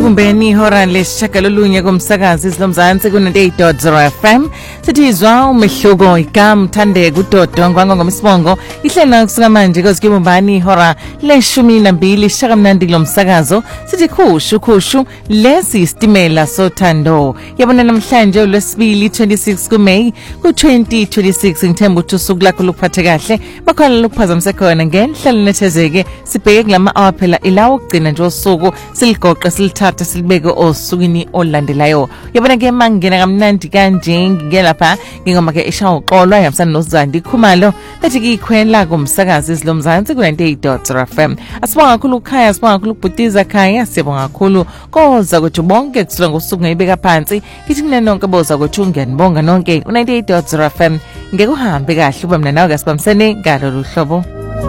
Ekumbeni ihora lesishagalolunye kumsakazi isilomzansi ku-98.0 FM. Sithizwa umehluko igama Mthandeko uDodo ngoMsibongo. Ihlela kusuka manje kozikumbani ihora le-12 shakamnandi lomsakazo. Sithi khushu lesi isitimela sothando. Yabona namhlanje uLwesibili 26 kuMeyi ku-2026 ngithemba ukuthi usuku lakho luphathe kahle. Bakhona lokuphazamise khona ngenhlelo nethezeke sibheke kulama hour phela ilawo ukugcina nje usuku siligoqe silithatha silibeke osukwini olandelayo. Yabona ke mangena kamnandi kanje ngingelapha ngingoma ke eshawo uxolwa yamsana noZandi Khumalo bethi kikhwela kumsakazi isilomzansi ku-98.0 FM. Asibonga kakhulu ukhaya, asibonga kakhulu ubhutiza khaya, sibonga kakhulu koza ukuthi bonke kusuka ngosuku ngiyibeka phansi kithi kune nonke boza ukuthi ungenibonga nonke u-98.0 FM ngeke uhambe kahle ube mina nawe kasibamsene ngalolu hlobo.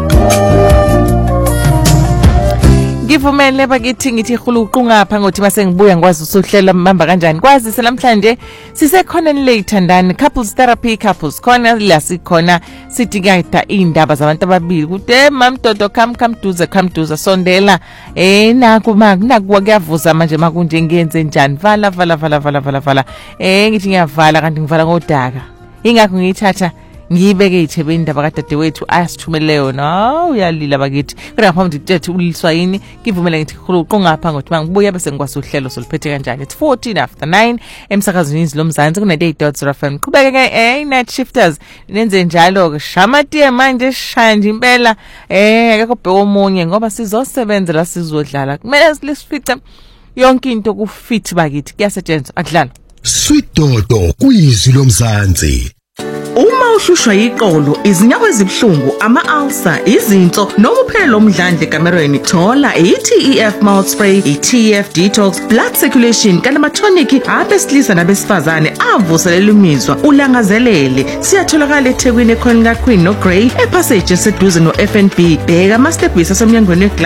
Ngivumele bakithi ngithi khuluqu ngapha ngothi mase ngibuya ngikwazi usuhlela mbamba kanjani kwazi selamhlanje sisekhona nileyithandani couples therapy couples khona la sikhona sithi kayida indaba zabantu ababili kude mamdodo come duze sondela naku kuyavuza manje makunje ngiyenze njani vala ngithi ngiyavala kanti ngivala ngodaka ingakho ngiyithatha ngiyibeke ithebe indaba kadadewethu ayasithumele yona uyalila bakithi kodwa ngaphambi ngithi uliswa yini ngivumela ngithi khuluqu ngapha ngothi mangibuya bese ngikwazi uhlelo soliphethe kanjani it's 9:14 emsakazweni izilomzansi ku-98.0 FM qhubeke ke night shifters nenze njalo ke shamatiye manje shanje impela akekho bheka omunye ngoba sizosebenza la sizodlala kumele silifice yonke into kufit bakithi kuyasetshenzwa akudlala Sweet Dodo kuyizwi lomzansi. Uma ushushwa iqolo, izinyawo ezibhlungu, ama-ulcer, izinso, noma uphele omdlandle ekamerweni, thola i-TEF mouth spray, i-TEF detox, blood circulation, kanti ama-tonic abesilisa nabesifazane avuselela imizwa, ulangazelele. Siyatholakala eThekwini ekhona kaQueen noGrey, ePassage eseduze no-FNB. Bheka ama-stepwisi asemnyangweni